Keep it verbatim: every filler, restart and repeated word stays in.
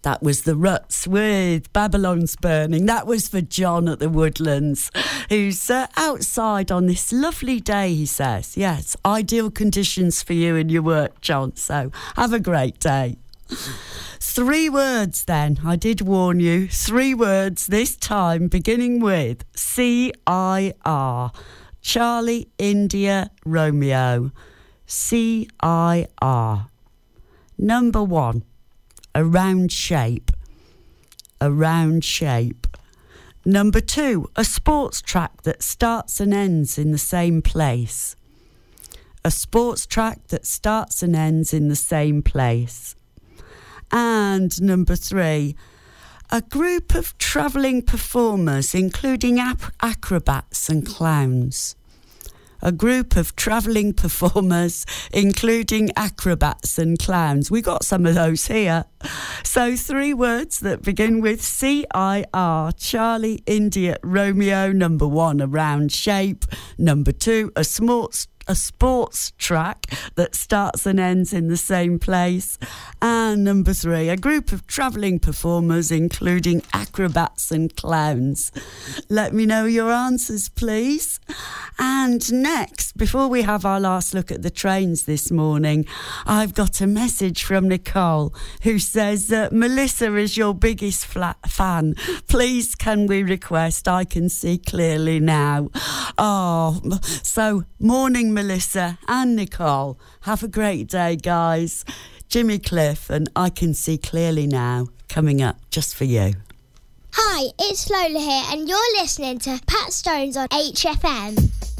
That was the Ruts with Babylon's Burning. That was for John at the Woodlands, who's uh, outside on this lovely day, he says. Yes, ideal conditions for you and your work, John. So have a great day. Three words then. I did warn you. Three words this time, beginning with C I R. Charlie, India, Romeo. C I R. Number one. A round shape. A round shape. Number two, a sports track that starts and ends in the same place. A sports track that starts and ends in the same place. And number three, a group of travelling performers, including ap- acrobats and clowns. A group of travelling performers, including acrobats and clowns. We got some of those here. So three words that begin with C I R. Charlie, India, Romeo. Number one, a round shape. Number two, a sports a sports track that starts and ends in the same place. And number three, a group of travelling performers, including acrobats and clowns. Let me know your answers, please. And next, before we have our last look at the trains this morning, I've got a message from Nicole who says that Melissa is your biggest flat fan. Please can we request I Can See Clearly Now. Oh, so morning, Melissa and Nicole. Have a great day, guys. Jimmy Cliff and I Can See Clearly Now coming up just for you. Hi, it's Lola here and you're listening to Pat Stones on H F M.